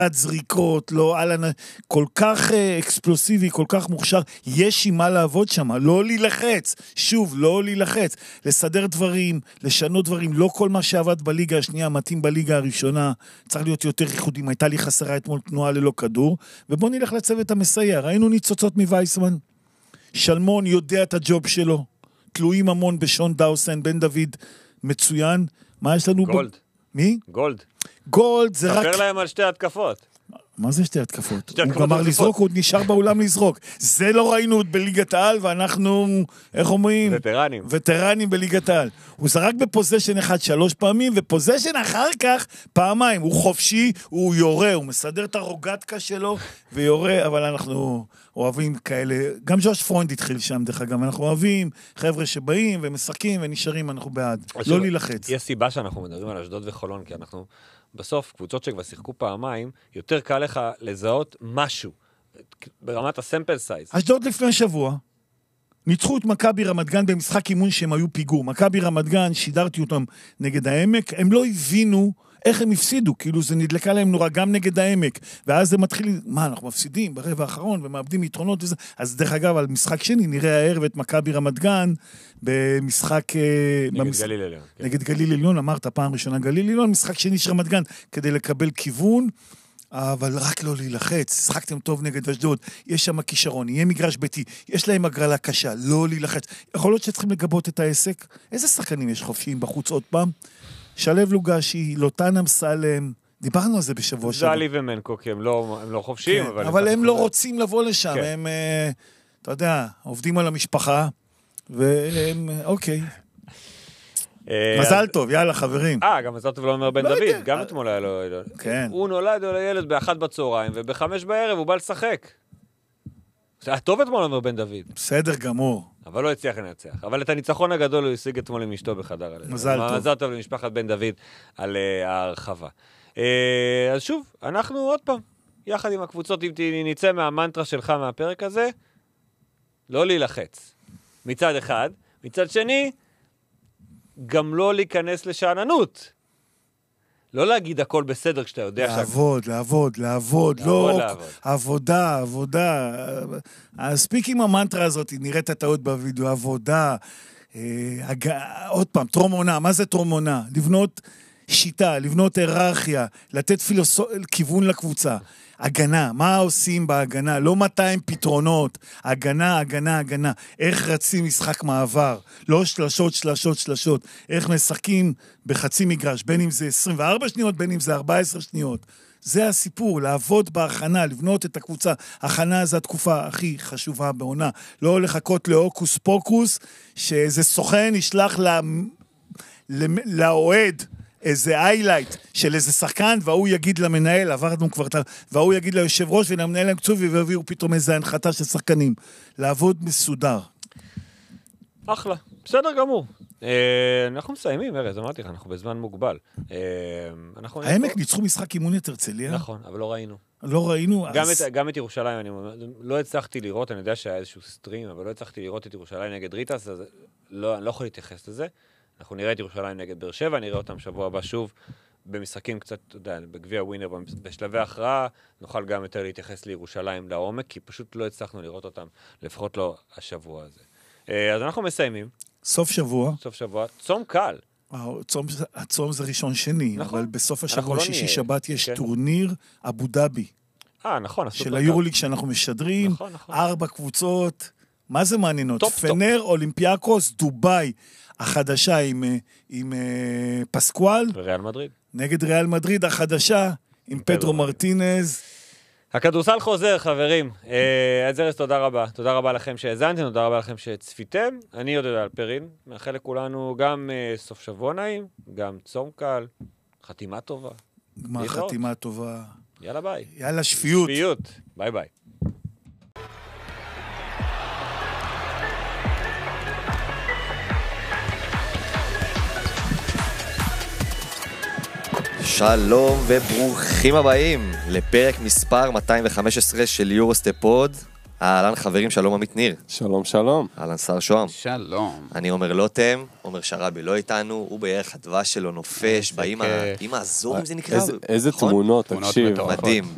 זריקות, לא כל כך אקספלוסיבי, כל כך מוכשר, יש עם מה לעבוד שם, לא להילחץ, שוב, לא להילחץ, לסדר דברים, לשנות דברים, לא כל מה שעבד בליגה השנייה, מתאים בליגה הראשונה, צריך להיות יותר ייחודים, הייתה לי חסרה אתמול תנועה ללא כדור, ובוא נלך לצוות המסייע, ראינו ניצוצות מווייסמן, שלמון יודע את הג'וב שלו, תלויים המון בשון דאוסן, בן דוד מצוין, מה יש לנו? גולד. מי? גולד. גולד זה רק... ספר להם על שתי התקפות. מה זה שתי התקפות? הוא גמר לזרוק, הוא עוד נשאר באולם לזרוק. זה לא ראינו עוד בליגת העל, ואנחנו, איך אומרים? וטרנים. וטרנים בליגת העל. הוא זרק בפוזיישן אחד 3 פעמים, ופוזיישן אחר כך פעמיים. הוא חופשי, הוא יורה, הוא מסדר את הרוגטקה שלו, ויורה, אבל אנחנו אוהבים כאלה, גם ג'וש פרוינד התחיל שם, דרך אגב, אנחנו אוהבים חבר'ה שבאים ומשחקים ונשארים, אנחנו בעד. לא להילחץ. יש סיבה שאנחנו מדברים על אשדוד וחולון, כי אנחנו בסוף, קבוצות שכבר שיחקו פעמיים, יותר קל לך לזהות משהו, ברמת הסמפל סייז. אשדוד לפני שבוע, ניצחו את מכבי רמת גן במשחק אימון שהם היו פיגור. מכבי רמת גן, שידרתי אותם נגד העמק, הם לא הבינו איך הם הפסידו, כאילו זה נדלקה להם נורא גם נגד העמק, ואז זה מתחיל, מה, אנחנו מפסידים ברבע האחרון, ומאבדים יתרונות וזה, אז דרך אגב, על משחק שני, נראה הערב את מכבי רמת גן, במשחק... נגד גליל עליון. נגד גליל עליון, אמרת פעם ראשונה גליל עליון, משחק שני של רמת גן, כדי לקבל כיוון, אבל רק לא להילחץ, שחקתם טוב נגד אשדוד, יש שם כישרון, יהיה מגרש ביתי, יש להם הגרלה קשה, לא להילחץ. יכול להיות שצריכים לגבות את העסק. איזה שחקנים יש חופשיים בחוץ עוד פעם? שלב לוגשי, לוטן אמסלם, דיברנו על זה בשבוע שבוע. זלי ומנקו, כי הם לא חופשיים. כן, אבל הם לא רוצים לבוא לשם, כן. הם, אתה יודע, עובדים על המשפחה, והם, אוקיי. מזל טוב, יאללה חברים. גם מזל טוב לא אומר בן דוד, גם אתמול היה לו... כן. הוא נולד לילד ב1 בצהריים, וב5 בערב הוא בא לשחק. זה היה טוב אתמול אומר בן דוד. בסדר גמור. אבל לא הצליח לנצח. אבל את הניצחון הגדול הוא השיג אתמול עם אשתו בחדר. מזל טוב. מזל טוב למשפחת בן דוד על ההרחבה. אז שוב, אנחנו עוד פעם, יחד עם הקבוצות, אם נצא מהמנטרה שלך מהפרק הזה, לא להילחץ. מצד אחד. מצד שני, גם לא להיכנס לשעננות. לא להגיד הכל בסדר כשאתה יודע... לעבוד. לא, עבודה. הספיק עם המנטרה הזאת, נראית הטעות בווידאו, עבודה, עוד פעם, טרום-עונה, מה זה טרום-עונה? לבנות שיטה, לבנות היררכיה, לתת כיוון לקבוצה. הגנה, מה עושים בהגנה? לא 200 פתרונות, הגנה. איך רצים משחק מעבר? לא שלשות. איך משחקים בחצי מגרש, בין אם זה 24 שניות, בין אם זה 14 שניות. זה הסיפור, לעבוד בהכנה, לבנות את הקבוצה. הכנה זה התקופה הכי חשובה בעונה. לא לחכות לאוקוס פוקוס, שאיזה סוכן ישלח לאוהד, איזה איילייט של איזה שחקן, והוא יגיד למנהל, עברנו כבר, והוא יגיד ליושב ראש ולמנהל המקצועי, ויביאו פתאום איזה הנחתה של שחקנים. לעבוד מסודר. אחלה, בסדר גמור. אנחנו מסיימים, ארז, אמרתי לך, אנחנו בזמן מוגבל. העמק ניצחו משחק אימון את הרצליה. נכון, אבל לא ראינו. לא ראינו. גם את ירושלים, אני לא הצלחתי לראות, אני יודע שהיה איזשהו סטרים, אבל לא הצלחתי לראות את ירושלים נגד ריטס, אז אני לא יכול להתייחס לזה. אנחנו נראה את ירושלים נגד באר שבע, נראה אותם שבוע הבא שוב במשחקים קצת, אתה יודע, בגביע ווינר, בשלבי הכרעה, נוכל גם יותר להתייחס לירושלים לעומק, כי פשוט לא הצלחנו לראות אותם, לפחות לא השבוע הזה. אז אנחנו מסיימים. סוף שבוע, צום קל. הצום זה ראשון שני, נכון. אבל בסוף השבוע שישי שבת יש טורניר אבו דאבי. נכון. של היורוליג שאנחנו משדרים, נכון. 4 קבוצות, מה זה מעניינות? טופ. פנר, אולימפיאקוס, דוביי, החדשה עם פסקואל. וריאל מדריד. נגד ריאל מדריד, החדשה עם פדרו מרטינז. הכדורסל חוזר, חברים. ארז, תודה רבה. תודה רבה לכם שהאזנתם, תודה רבה לכם שצפיתם. אני יודע על פרין. מאחל לכולנו גם סוף שבוע נעים, גם צום קל, חתימה טובה. גמר חתימה טובה. יאללה ביי. יאללה שפיות. ביי ביי. שלום וברוכים הבאים לפרק מספר 215 של יורוסטפוד. אהלן חברים, שלום עמית ניר. שלום. אהלן שר שוהם. שלום. אני עומר לוטם, עומר שרבי לא איתנו, הוא בערך הדבש שלו נופש, באמא הזור אם זה נקרא. איזה תמונות, תקשיב. מדהים.